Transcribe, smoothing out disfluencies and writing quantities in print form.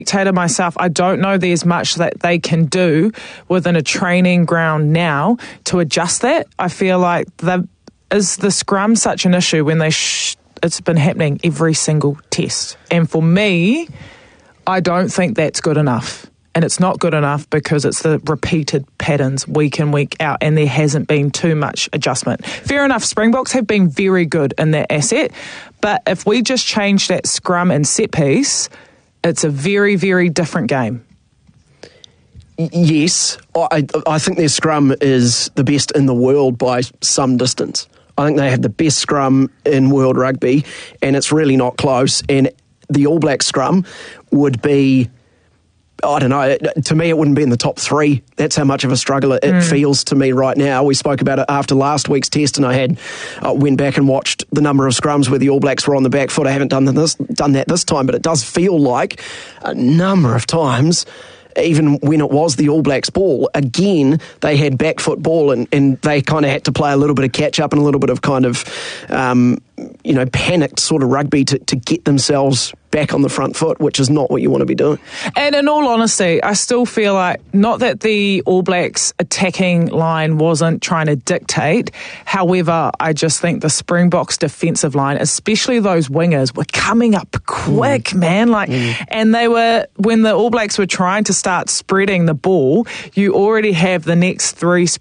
spectator myself, I don't know there's much that they can do within a training ground now to adjust that. I feel like is the scrum such an issue when it's been happening every single test? And for me, I don't think that's good enough. And it's not good enough because it's the repeated patterns week in, week out, and there hasn't been too much adjustment. Fair enough, Springboks have been very good in that asset, but if we just change that scrum and set piece, it's a very, very different game. Yes, I think their scrum is the best in the world by some distance. I think they have the best scrum in world rugby, and it's really not close. And the All Blacks scrum would be, I don't know, to me it wouldn't be in the top 3. That's how much of a struggle it feels to me right now. We spoke about it after last week's test, and I went back and watched the number of scrums where the All Blacks were on the back foot. I haven't done that this time, but it does feel like a number of times, even when it was the All Blacks ball, again, they had back foot ball and they kind of had to play a little bit of catch up and a little bit of kind of, panicked sort of rugby to get themselves back on the front foot, which is not what you want to be doing. And in all honesty, I still feel like, not that the All Blacks attacking line wasn't trying to dictate, however, I just think the Springboks defensive line, especially those wingers, were coming up quick, man. And they were, when the All Blacks were trying to start spreading the ball, you already have the next 3